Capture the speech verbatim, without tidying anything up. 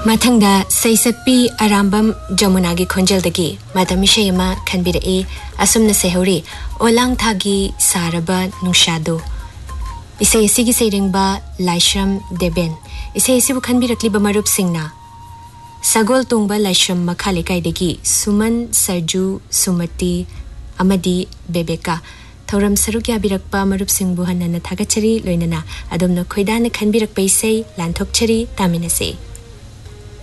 मथंगदा सैसपी अरामबम जमुनागी खोंजलदगी मदमिशयमा खनबिरई असुमन सेहौरी oolong थागी सारबा नुशादो इसे इसी की सेरिंगबा लाइश्रम देबेन इसे इसी वो खनबिरकलिबा मरुप सिंगना सगोल तुंगबा लाइश्रम मखालेकाइदगी सुमन सरजू सुमति अमदी बेबेका थौरम सरुक याबिरकपा मरुप सिंगबु हन्नना थागचरी लोइनना अदोमना खोइदाना खनबिरकपा इसे लानथोकचरी तामिनसे।